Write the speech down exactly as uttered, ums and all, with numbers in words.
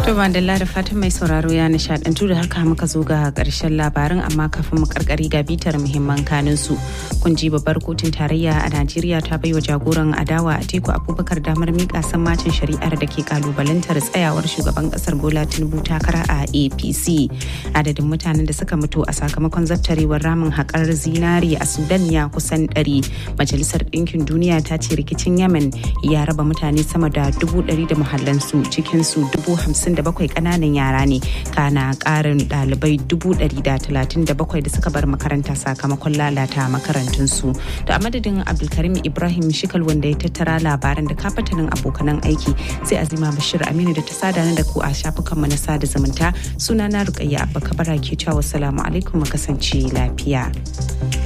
To Mandela da fatan mai sauraro ya nishadantu da haka muka zo ga karshen labarin amma kafin mu karkari ga bitar muhimman kanin su. Kun ji babbar kotun tarayya a Najeriya ta baiwa jagoran adawa Atiku Abubakar damar mika sammacin shari'ar da ke kalubalantar tsayawar shugaban kasar Bola Tinubu takara a A P C. Adadin mutanen da suka mutu a sakamakon zabtarewar ramin haƙar zinari a Sudan ya kusan ɗari. Majalisar Ɗinkin Duniya ta ce rikicin Yemen ya raba mutane sama da dubu ɗari da muhallansu, cikinsu dubu hamsin da bakwai ƙananan yara ne, kana ƙarin ɗalibai dubu ɗari da talatin da bakwai da suka bar makaranta sakamakon lalata makarantunsu. Da a madadin Abdulkarim Ibrahim Shikal wanda ya tattara labaran da kafatanin abokanan aiki, sai Azima Bashir Aminu da ta sada da ku a shafukanmu na sada zumunta. Sunana Rukayya Abba Kabara ke cewa salamu alaikum, mu kasance lafiya.